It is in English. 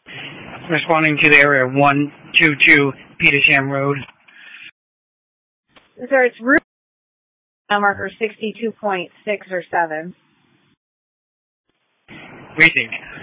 Responding to the area 122 Petersham Road. Sir, it's route marker 62.6 or 7. Reading.